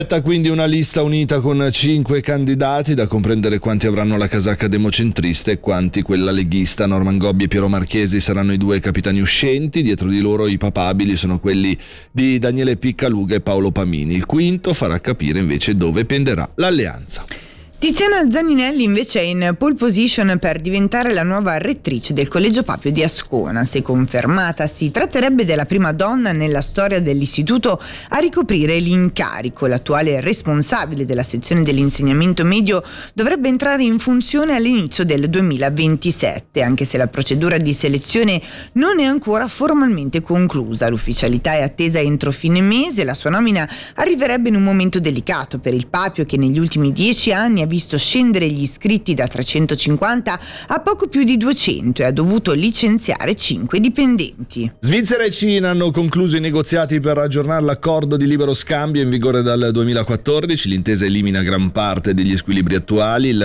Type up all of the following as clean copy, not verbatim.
Quindi una lista unita con 5 candidati, da comprendere quanti avranno la casacca democentrista e quanti quella leghista. Norman Gobbi e Piero Marchesi saranno i 2 capitani uscenti, dietro di loro i papabili sono quelli di Daniele Piccaluga e Paolo Pamini. Il quinto farà capire invece dove penderà l'alleanza. Tiziana Zanninelli invece è in pole position per diventare la nuova rettrice del Collegio Papio di Ascona. Se confermata, si tratterebbe della prima donna nella storia dell'istituto a ricoprire l'incarico. L'attuale responsabile della sezione dell'insegnamento medio dovrebbe entrare in funzione all'inizio del 2027, anche se la procedura di selezione non è ancora formalmente conclusa. L'ufficialità è attesa entro fine mese. La sua nomina arriverebbe in un momento delicato per il Papio, che negli ultimi 10 anni ha visto scendere gli iscritti da 350 a poco più di 200 e ha dovuto licenziare 5 dipendenti. Svizzera e Cina hanno concluso i negoziati per aggiornare l'accordo di libero scambio in vigore dal 2014. L'intesa elimina gran parte degli squilibri attuali. Il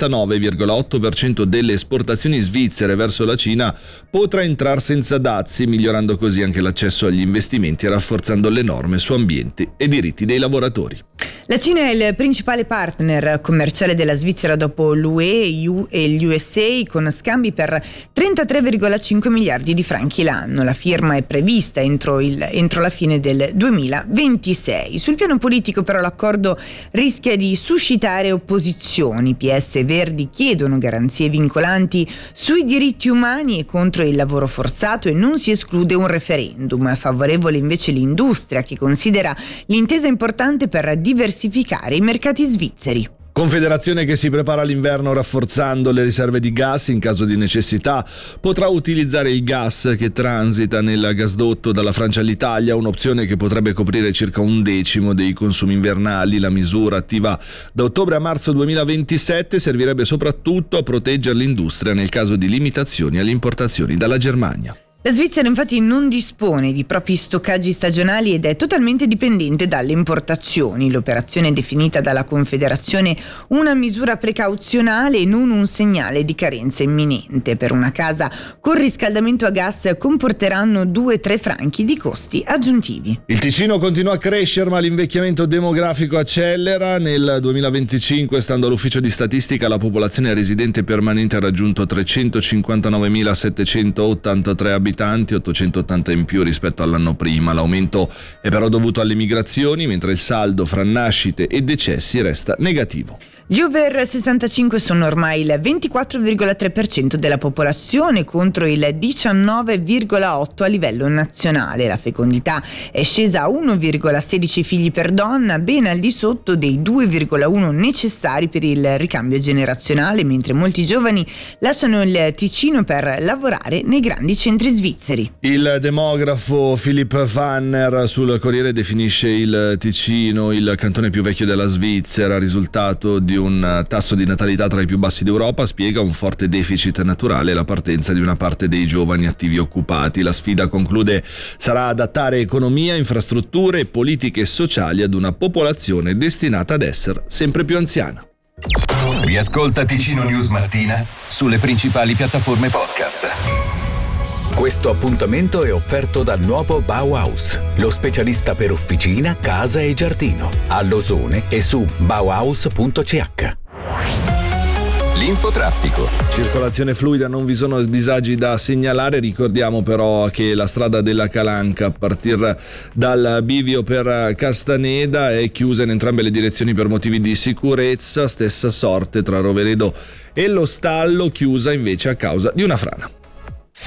99,8% delle esportazioni svizzere verso la Cina potrà entrare senza dazi, migliorando così anche l'accesso agli investimenti e rafforzando le norme su ambiente e diritti dei lavoratori. La Cina è il principale partner commerciale della Svizzera dopo l'UE e gli USA, con scambi per 33,5 miliardi di franchi l'anno. La firma è prevista entro la fine del 2026. Sul piano politico però l'accordo rischia di suscitare opposizioni. PS e Verdi chiedono garanzie vincolanti sui diritti umani e contro il lavoro forzato, e non si esclude un referendum. Favorevole invece l'industria, che considera l'intesa importante per diversificare i mercati svizzeri. Confederazione che si prepara all'inverno rafforzando le riserve di gas. In caso di necessità potrà utilizzare il gas che transita nel gasdotto dalla Francia all'Italia, un'opzione che potrebbe coprire circa 1/10 dei consumi invernali. La misura, attiva da ottobre a marzo 2027, servirebbe soprattutto a proteggere l'industria nel caso di limitazioni alle importazioni dalla Germania. La Svizzera infatti non dispone di propri stoccaggi stagionali ed è totalmente dipendente dalle importazioni. L'operazione è definita dalla Confederazione una misura precauzionale e non un segnale di carenza imminente. Per una casa con riscaldamento a gas comporteranno 2-3 franchi di costi aggiuntivi. Il Ticino continua a crescere, ma l'invecchiamento demografico accelera. Nel 2025, stando all'ufficio di statistica, la popolazione residente permanente ha raggiunto 359.783 abitanti, 880 in più rispetto all'anno prima. L'aumento è però dovuto alle migrazioni, mentre il saldo fra nascite e decessi resta negativo. Gli over 65 sono ormai il 24,3% della popolazione contro il 19,8% a livello nazionale. La fecondità è scesa a 1,16 figli per donna, ben al di sotto dei 2,1 necessari per il ricambio generazionale, mentre molti giovani lasciano il Ticino per lavorare nei grandi centri svizzeri. Il demografo Philipp Pfanner sul Corriere definisce il Ticino il cantone più vecchio della Svizzera, risultato di un tasso di natalità tra i più bassi d'Europa. Spiega un forte deficit naturale e la partenza di una parte dei giovani attivi occupati. La sfida, conclude, sarà adattare economia, infrastrutture e politiche sociali ad una popolazione destinata ad essere sempre più anziana. Riascolta Ticino News Mattina sulle principali piattaforme podcast. Questo appuntamento è offerto dal nuovo Bauhaus, lo specialista per officina, casa e giardino, a Losone e su bauhaus.ch. L'infotraffico. Circolazione fluida, non vi sono disagi da segnalare. Ricordiamo però che la strada della Calanca, a partire dal bivio per Castaneda, è chiusa in entrambe le direzioni per motivi di sicurezza. Stessa sorte tra Roveredo e lo Stallo, chiusa invece a causa di una frana.